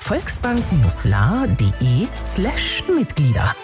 volksbank-la.de/Mitglieder.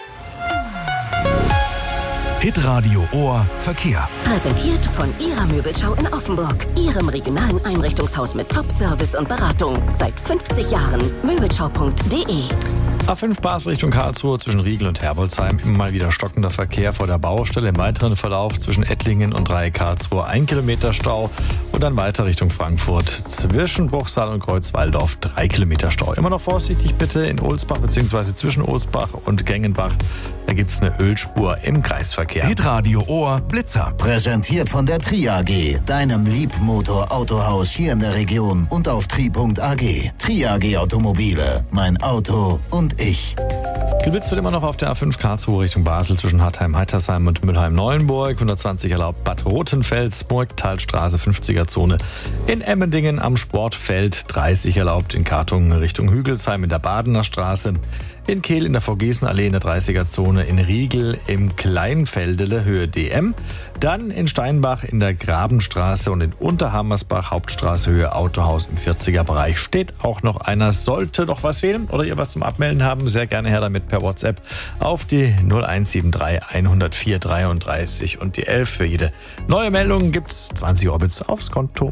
Hitradio Ohr Verkehr. Präsentiert von Ihrer Möbelschau in Offenburg. Ihrem regionalen Einrichtungshaus mit Top-Service und Beratung. Seit 50 Jahren. Möbelschau.de. A5 Basel Richtung Karlsruhe zwischen Riegel und Herbolzheim. Immer mal wieder stockender Verkehr vor der Baustelle. Im weiteren Verlauf zwischen Ettlingen und Dreieck Karlsruhe 1 Kilometer Stau. Und dann weiter Richtung Frankfurt zwischen Bruchsal und Kreuzwaldorf 3 Kilometer Stau. Immer noch vorsichtig bitte in Ohlsbach bzw. zwischen Ohlsbach und Gengenbach. Da gibt es eine Ölspur im Kreisverkehr. Hitradio Ohr Blitzer. Präsentiert von der Tri AG, deinem Liebmotor-Autohaus hier in der Region und auf tri.ag. Tri AG Automobile, mein Auto und ich. Geblitzt wird immer noch auf der A5 Karlsruhe Richtung Basel zwischen Hartheim-Heitersheim und Mülheim-Neuenburg. 120 erlaubt Bad Rotenfels, Burgtalstraße 50er-Zone. In Emmendingen am Sportfeld 30 erlaubt in Kartungen Richtung Hügelsheim in der Badener Straße. In Kehl in der Vogesen-Allee in der 30er-Zone, in Riegel im Kleinfeldele Höhe DM. Dann in Steinbach in der Grabenstraße und in Unterhammersbach Hauptstraße Höhe Autohaus im 40er-Bereich steht auch noch einer. Sollte noch was fehlen oder ihr was zum Abmelden haben, sehr gerne her damit per WhatsApp auf die 0173 104 33 und die 11. Für jede neue Meldung gibt's 20 Orbits aufs Konto.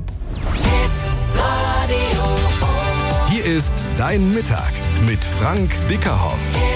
Hier ist Dein Mittag mit Frank Bickerhoff.